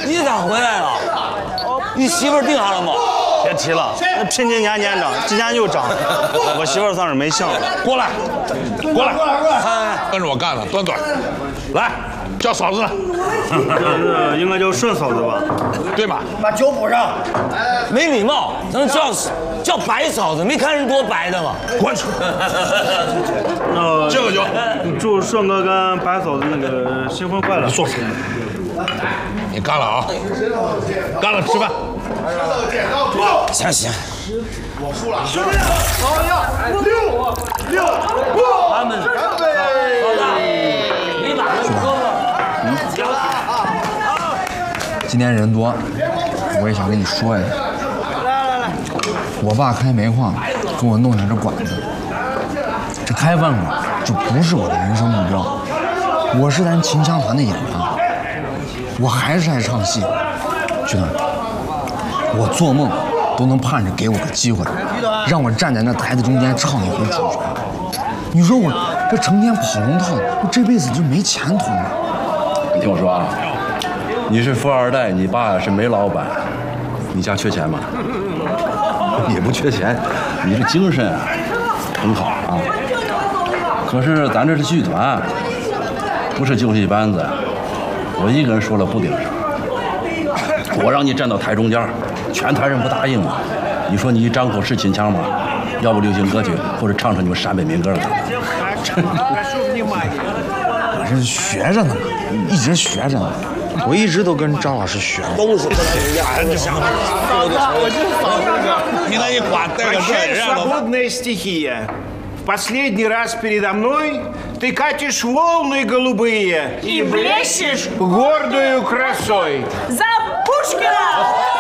你咋回来了？你媳妇定下了吗？ 别提了，那平均年年涨，今年又涨，我媳妇算是没幸了。 过来，过来， 跟着我干了，端端，来，叫嫂子了。 这应该叫顺嫂子吧？ 对吧？ 把酒补上。 没礼貌，咱们叫白嫂子，没看人多白的吗？ 滚出！敬个酒， 祝顺哥跟白嫂子那个新婚快乐。 说实话，你干了啊，干了，吃饭。 行行， 我输了。兄弟，好呀，6， 他们老大，你把这喝了。 今天人多，我也想跟你说一下。来，我爸开煤矿，给我弄下这馆子，这开饭馆就不是我的人生目标。我是咱秦腔团的演员，我还是爱唱戏。徐团，我做梦都能盼着给我个机会，让我站在那台子中间唱一回主角。你说我这成天跑龙套，我这辈子就没前途了。 你听我说啊，你是富二代，你爸是煤老板，你家缺钱吗？也不缺钱，你这精神啊很好啊。可是咱这是剧团，不是京戏班子，我一个人说了不顶事。我让你站到台中间，全台人不答应啊！你说你一张口是秦腔吗？要不流行歌曲，或者唱唱你们陕北民歌的。 我这学着呢，一直学着呢。我一直都跟张老师学。 都是不能人家的想法。 你那一管带个这人家 Свободная стихия. В последний раз передо мной ты катишь волны голубые и блещешь гордою красой. За Пушкина!